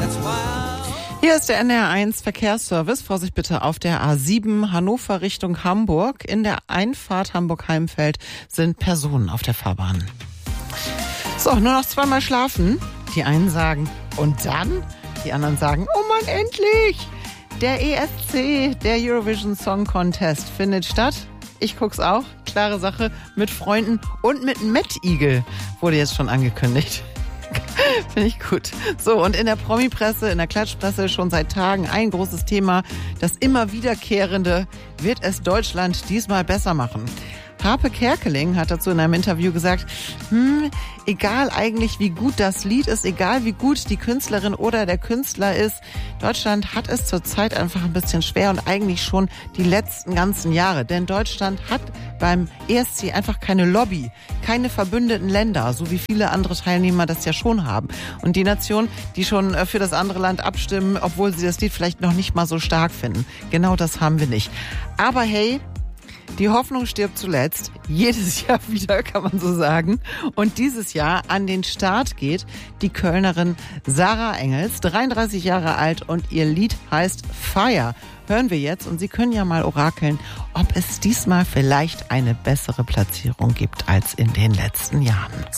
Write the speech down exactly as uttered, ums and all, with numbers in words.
Hier ist der N D R eins Verkehrsservice. Vorsicht bitte auf der A sieben Hannover Richtung Hamburg. In der Einfahrt Hamburg-Heimfeld sind Personen auf der Fahrbahn. So, nur noch zweimal schlafen. Die einen sagen, und dann? Die anderen sagen, oh Mann, endlich! Der E S C, der Eurovision Song Contest, findet statt. Ich guck's auch. Klare Sache. Mit Freunden und mit Mettigel wurde jetzt schon angekündigt. Finde ich gut. So, und in der Promi-Presse, in der Klatschpresse schon seit Tagen ein großes Thema. Das immer wiederkehrende, wird es Deutschland diesmal besser machen? Harpe Kerkeling hat dazu in einem Interview gesagt, hm, egal eigentlich wie gut das Lied ist, egal wie gut die Künstlerin oder der Künstler ist, Deutschland hat es zurzeit einfach ein bisschen schwer und eigentlich schon die letzten ganzen Jahre. Denn Deutschland hat beim E S C einfach keine Lobby, keine verbündeten Länder, so wie viele andere Teilnehmer das ja schon haben. Und die Nation, die schon für das andere Land abstimmen, obwohl sie das Lied vielleicht noch nicht mal so stark finden. Genau das haben wir nicht. Aber hey, die Hoffnung stirbt zuletzt. Jedes Jahr wieder, kann man so sagen. Und dieses Jahr an den Start geht die Kölnerin Sarah Engels, dreiunddreißig Jahre alt, und ihr Lied heißt Fire. Hören wir jetzt, und Sie können ja mal orakeln, ob es diesmal vielleicht eine bessere Platzierung gibt als in den letzten Jahren.